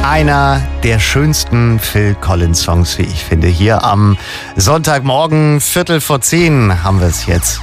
Einer der schönsten Phil Collins Songs, wie ich finde. Hier am Sonntagmorgen, 9:45 haben wir es jetzt.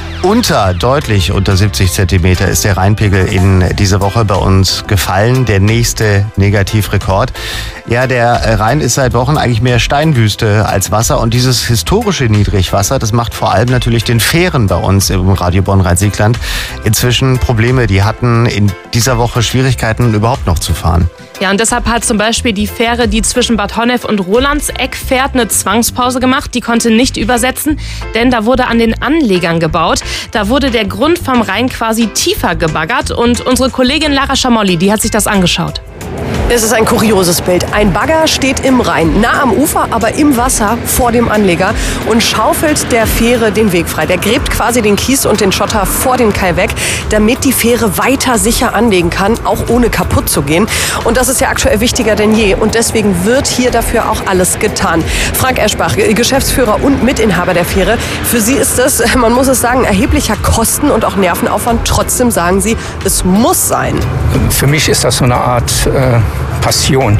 Deutlich unter 70 Zentimeter ist der Rheinpegel in dieser Woche bei uns gefallen. Der nächste Negativrekord. Ja, der Rhein ist seit Wochen eigentlich mehr Steinwüste als Wasser. Und dieses historische Niedrigwasser, das macht vor allem natürlich den Fähren bei uns im Radio Bonn-Rhein-Sieg-Land inzwischen Probleme. Die hatten in dieser Woche Schwierigkeiten, überhaupt noch zu fahren. Ja, und deshalb hat zum Beispiel die Fähre, die zwischen Bad Honnef und Rolandseck fährt, eine Zwangspause gemacht. Die konnte nicht übersetzen, denn da wurde an den Anlegern gebaut. Da wurde der Grund vom Rhein quasi tiefer gebaggert. Und unsere Kollegin Lara Schamolli, die hat sich das angeschaut. Es ist ein kurioses Bild. Ein Bagger steht im Rhein, nah am Ufer, aber im Wasser vor dem Anleger und schaufelt der Fähre den Weg frei. Der gräbt quasi den Kies und den Schotter vor den Kai weg, damit die Fähre weiter sicher anlegen kann, auch ohne kaputt zu gehen. Und das ist ja aktuell wichtiger denn je. Und deswegen wird hier dafür auch alles getan. Frank Eschbach, Geschäftsführer und Mitinhaber der Fähre. Für Sie ist das, man muss es sagen, erheblicher Kosten- und auch Nervenaufwand. Trotzdem sagen Sie, es muss sein. Für mich ist das so eine Art Passion.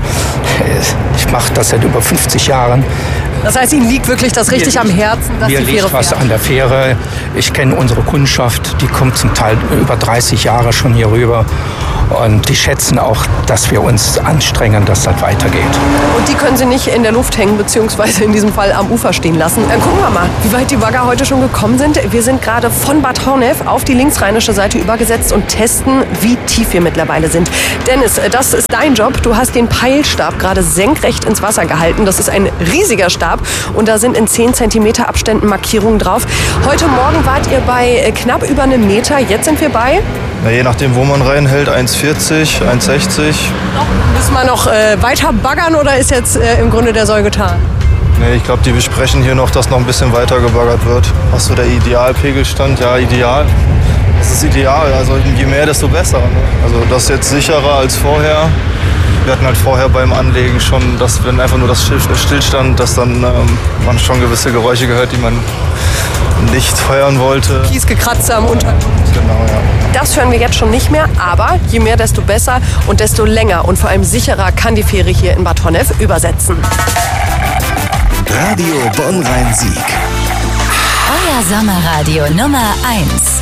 Ich mache das seit über 50 Jahren. Das heißt, Ihnen liegt wirklich das richtig am Herzen, dass die Fähre fährt? Mir liegt was an der Fähre. Ich kenne unsere Kundschaft, die kommt zum Teil über 30 Jahre schon hier rüber. Und die schätzen auch, dass wir uns anstrengen, dass das weitergeht. Und die können Sie nicht in der Luft hängen, beziehungsweise in diesem Fall am Ufer stehen lassen. Gucken wir mal, wie weit die Bagger heute schon gekommen sind. Wir sind gerade von Bad Honnef auf die linksrheinische Seite übergesetzt und testen, wie tief wir mittlerweile sind. Dennis, das ist dein Job. Du hast den Peilstab gerade senkrecht ins Wasser gehalten. Das ist ein riesiger Stab und da sind in 10 Centimeter Abständen Markierungen drauf. Heute Morgen wart ihr bei knapp über einem Meter. Jetzt sind wir bei? Na, je nachdem, wo man reinhält, 1,40, 1,60. Müssen wir noch weiter baggern oder ist jetzt im Grunde der Soll getan? Nee, ich glaube, die besprechen hier noch, dass noch ein bisschen weiter gebaggert wird. Was so der Idealpegelstand? Ja, ideal. Das ist ideal. Also je mehr, desto besser. Ne? Also das ist jetzt sicherer als vorher. Wir hatten halt vorher beim Anlegen schon, dass wenn einfach nur das Schiff stillstand, dass dann man schon gewisse Geräusche gehört, die man nicht hören wollte. Kiesgekratze am Untergrund. Genau, ja. Das hören wir jetzt schon nicht mehr, aber je mehr, desto besser und desto länger und vor allem sicherer kann die Fähre hier in Bad Honnef übersetzen. Radio Bonn-Rhein-Sieg. Euer Sommerradio Nummer 1.